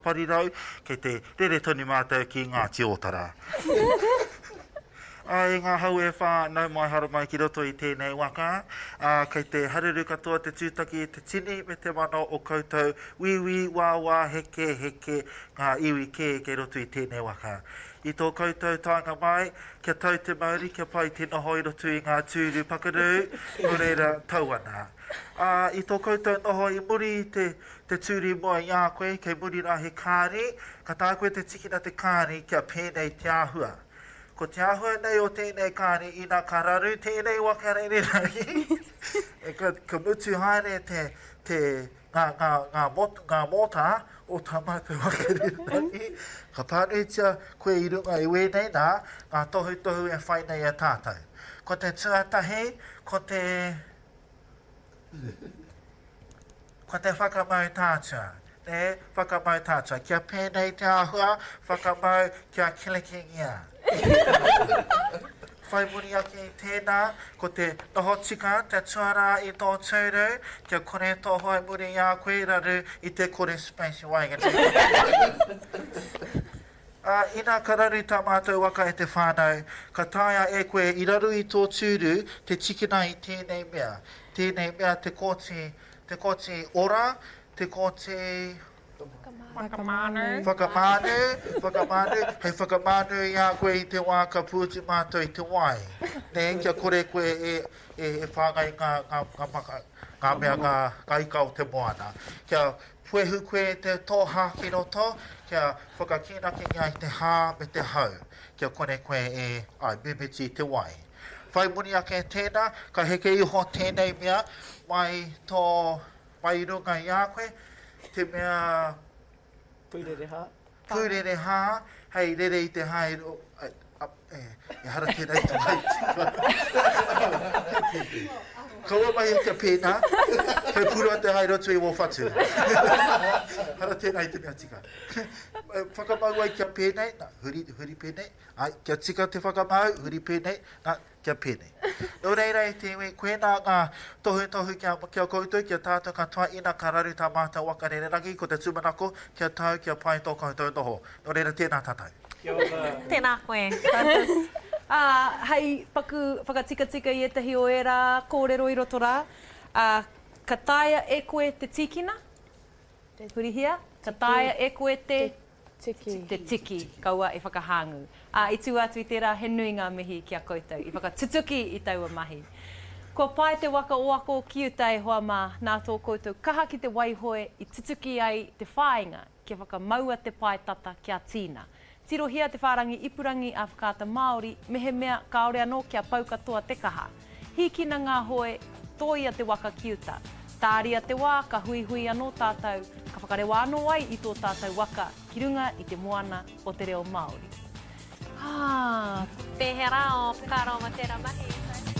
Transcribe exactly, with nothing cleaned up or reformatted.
Parirau, kei te rere tonu mātou ki ngā tiotara. Ai, ngā hau e whānau mai hara mai ki roto i tēnei waka. Uh, kei te haruru katoa te tūtaki te tini me te mana o koutou wiwi, wāwā, heke, heke, ngā iwi kē kei roto i tēnei waka. I tō koutou taonga mai, kia tau te mauri, kia pai te noho i roto i ngā tūru pakaru, no reira tauana. Uh, I tō koutou noho i muri i te, te tūri mua i a koe, kei muri rā he kāri, ka tā koe te tikina te kāri kia pēnei te āhua. Ko te āhua nei o tēnei kāri i nā kararu tēnei waka rei rai. E ka, ka mutu haere te, te ngā, ngā, ngā, mot, ngā mota o tā mātou waka rei rai. Ka pānuitia koe i runga i wēnei nā, ngā tohu tohu e whai nei a tātou. Ko te tuatahi, ko te... Ko te whakamau tātua. Ne, whakamau tātua. Kia pēnei te āhua, whakamau kia kilekingia. Whai muri ake i tēnā, ko te noho tika, te tuara i tō tūru, kia kore tō hoi muri i a koe raru i te kore space waigani. Uh, ina ka raru tā mātou waka e te whānau, ka tāia e koe i raru i tō tūru, te tikina i tēnei mea. Tēnei mea te kōti, te kōti ora, te kōti... Whakamanu. Whakamanu, whakamanu, hei whakamanu i a koe i te wā ka pūtu mātou i te wai. Ne, kia kore koe e, e, e whāngai ngā, ngā, ngā, maka, ngā mea ngā, ngā ika o te moana. Kia puehu koe te tōhā ki roto, kia whakakinaki ngā i te hā me te hau. Kia kore koe e, ai, mimiti i te wai. Whai muni ake tēnā, ka heke iho tēnei mea, mai tō, mai runga i a koe, te mea... Pūrere hā. Pūrere hā, hei rere i te hae... E, e hara tēnei te mai. Kaua mai e kia pēnā, kei pūrua te hae rotu i wō whatu. Hara tēnei te mea tika. Whakamau ai kia pēnei, nā, huri, huri pēnei. Ai, kia tika te whakamau, huri pēnei, nā, kia pēnei. Nō reira e te iwi, koe nā ngā tohu tohu kia, kia koutou, kia tātou katoa ina ka raru tā mātou waka re rangi, ko te tūmanako, kia tau, kia pai tō koutou noho. Nō reira, tēnā tātou. Kia ora. Tēnā koe. uh, hei, paku whakatika-tika i etahi o era, kōrero i roto rā. Uh, ka tāia e koe te tikina, hurihia. Ka tāia e koe te... Tiki. Te tiki, kaua e whakahāngu. Uh, I tū atu i tērā, he nui ngā mihi kia koutou, i whakatutuki i taua mahi. Ko pai te waka o ako kiutai hoa mā nā tō koutou kaha ki te waihoe i tutuki ai te whāinga kia whakamaua te pai tata kia tīna. Tirohia te whārangi ipurangi a whakata Māori, mehe mea kaore anō kia paukatoa te kaha. Hikina ngā hoe, tōia te waka kiuta. Tāria te wā, ka hui hui anō tātou, ka whakarewa anō ai i tō tātou waka, ki runga i te moana o te reo Māori. Ah, pehera o whakaro ma tērā mahi.